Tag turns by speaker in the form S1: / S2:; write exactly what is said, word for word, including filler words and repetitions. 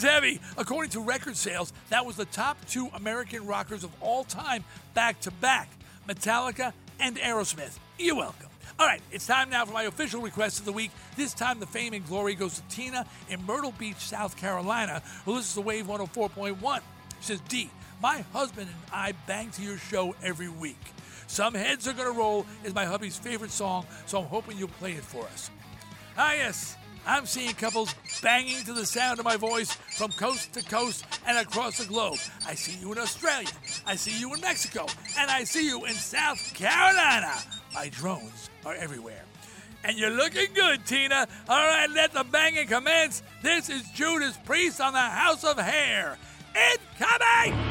S1: was heavy. According to record sales, that was the top two American rockers of all time, back to back. Metallica and Aerosmith. You're welcome. All right, it's time now for my official request of the week. This time, the fame and glory goes to Tina in Myrtle Beach, South Carolina, who listens to Wave one oh four point one. She says, D, my husband and I bang to your show every week. Some Heads Are Gonna Roll is my hubby's favorite song, so I'm hoping you'll play it for us. Ah, yes, I'm seeing couples banging to the sound of my voice from coast to coast and across the globe. I see you in Australia, I see you in Mexico, and I see you in South Carolina. My drones are everywhere. And you're looking good, Tina. All right, let the banging commence. This is Judas Priest on the House of Hair. Incoming!